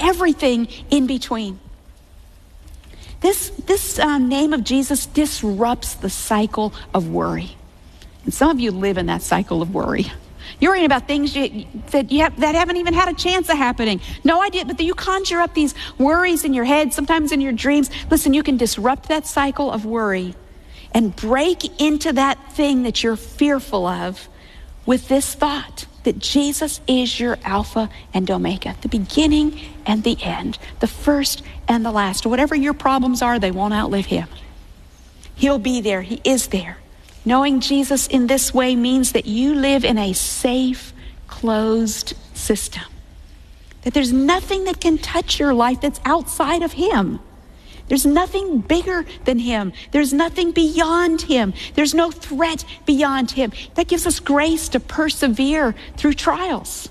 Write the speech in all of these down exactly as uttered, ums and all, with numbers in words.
everything in between. This, this uh, name of Jesus disrupts the cycle of worry. And some of you live in that cycle of worry. You're worrying about things you, that you have, that haven't even had a chance of happening. No idea, but you conjure up these worries in your head, sometimes in your dreams. Listen, you can disrupt that cycle of worry and break into that thing that you're fearful of with this thought that Jesus is your Alpha and Omega, the beginning and the end, the first and the last. Whatever your problems are, they won't outlive him. He'll be there. He is there. Knowing Jesus in this way means that you live in a safe, closed system. That there's nothing that can touch your life that's outside of him. There's nothing bigger than him. There's nothing beyond him. There's no threat beyond him. That gives us grace to persevere through trials.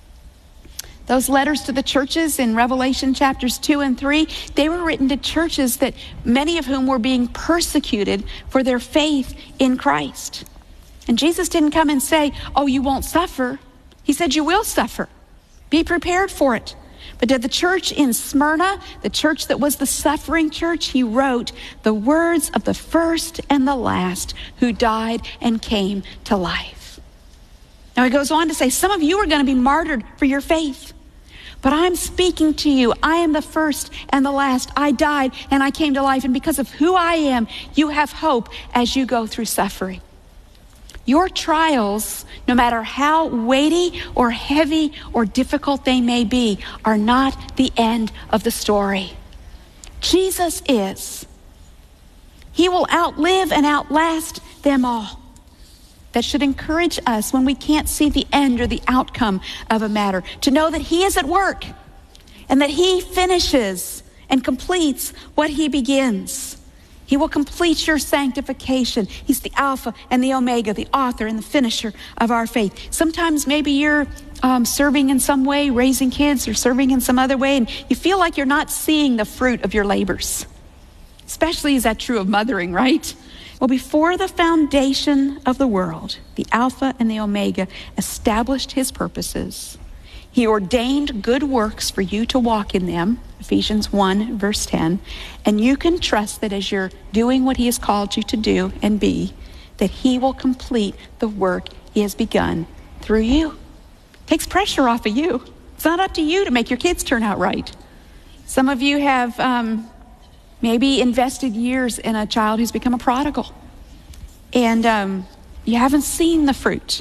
Those letters to the churches in Revelation chapters two and three, they were written to churches that many of whom were being persecuted for their faith in Christ. And Jesus didn't come and say, oh, you won't suffer. He said, you will suffer. Be prepared for it. But to the church in Smyrna, the church that was the suffering church, he wrote the words of the first and the last who died and came to life. Now he goes on to say, some of you are going to be martyred for your faith. But I'm speaking to you. I am the first and the last. I died and I came to life. And because of who I am, you have hope as you go through suffering. Your trials, no matter how weighty or heavy or difficult they may be, are not the end of the story. Jesus is. He will outlive and outlast them all. That should encourage us when we can't see the end or the outcome of a matter, to know that he is at work and that he finishes and completes what he begins. He will complete your sanctification. He's the Alpha and the Omega, the author and the finisher of our faith. Sometimes maybe you're um, serving in some way, raising kids, or serving in some other way, and you feel like you're not seeing the fruit of your labors. Especially is that true of mothering, right? Well, before the foundation of the world, the Alpha and the Omega established his purposes. He ordained good works for you to walk in them, Ephesians one, verse ten, and you can trust that as you're doing what he has called you to do and be, that he will complete the work he has begun through you. It takes pressure off of you. It's not up to you to make your kids turn out right. Some of you have um, maybe invested years in a child who's become a prodigal, and um, you haven't seen the fruit.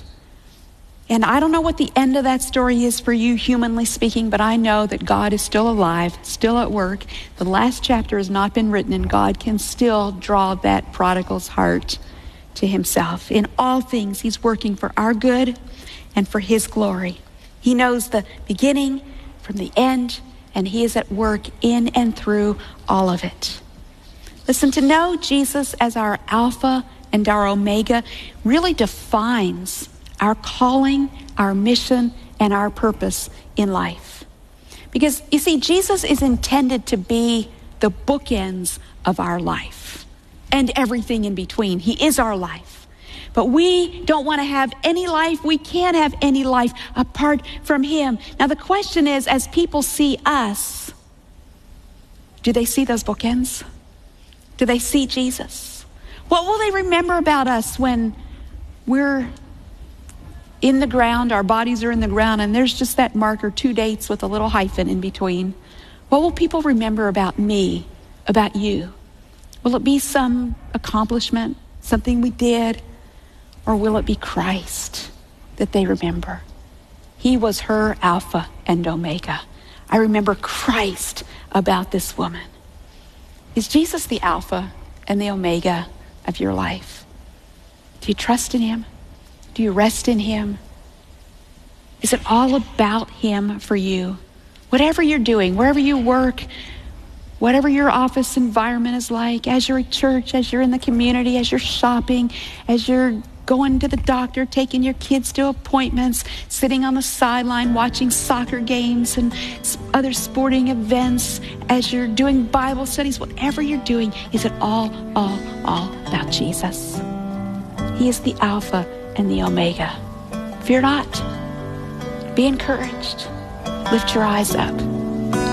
And I don't know what the end of that story is for you, humanly speaking, but I know that God is still alive, still at work. The last chapter has not been written, and God can still draw that prodigal's heart to himself. In all things, he's working for our good and for his glory. He knows the beginning from the end, and he is at work in and through all of it. Listen, to know Jesus as our Alpha and our Omega really defines our calling, our mission, and our purpose in life. Because, you see, Jesus is intended to be the bookends of our life and everything in between. He is our life. But we don't want to have any life. We can't have any life apart from him. Now, the question is, as people see us, do they see those bookends? Do they see Jesus? What will they remember about us when we're in the ground, our bodies are in the ground, and there's just that marker, two dates with a little hyphen in between? What will people remember about me, about you? Will it be some accomplishment, something we did, or will it be Christ that they remember? He was her Alpha and Omega. I remember Christ about this woman. Is Jesus the Alpha and the Omega of your life? Do you trust in him? Do you rest in him? Is it all about him for you? Whatever you're doing, wherever you work, whatever your office environment is like, as you're at church, as you're in the community, as you're shopping, as you're going to the doctor, taking your kids to appointments, sitting on the sideline watching soccer games and other sporting events, as you're doing Bible studies, whatever you're doing, is it all, all, all about Jesus? He is the Alpha and the Omega. Fear not. Be encouraged. Lift your eyes up.